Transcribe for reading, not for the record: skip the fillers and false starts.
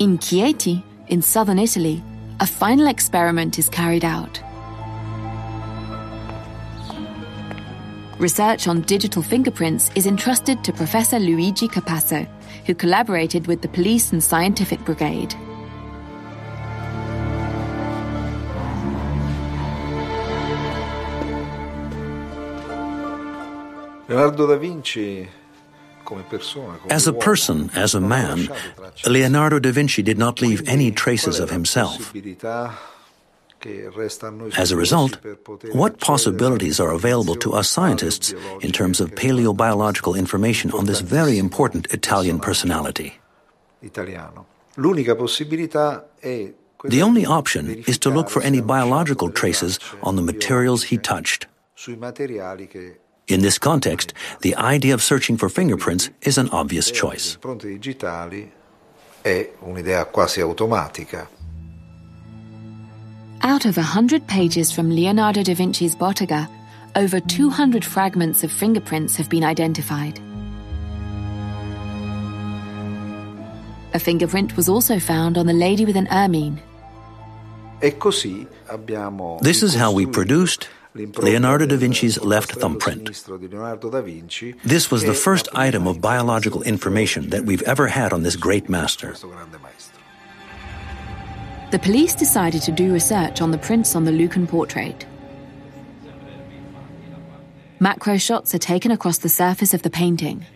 In Chieti, in southern Italy, a final experiment is carried out. Research on digital fingerprints is entrusted to Professor Luigi Capasso, who collaborated with the police and scientific brigade. Leonardo da Vinci, as a person, as a man, Leonardo da Vinci did not leave any traces of himself. As a result, what possibilities are available to us scientists in terms of paleobiological information on this very important Italian personality? The only option is to look for any biological traces on the materials he touched. In this context, the idea of searching for fingerprints is an obvious choice. Out of 100 pages from Leonardo da Vinci's Bottega, over 200 fragments of fingerprints have been identified. A fingerprint was also found on the lady with an ermine. This is how we produced Leonardo da Vinci's left thumbprint. This was the first item of biological information that we've ever had on this great master. The police decided to do research on the prints on the Lucan portrait. Macro shots are taken across the surface of the painting.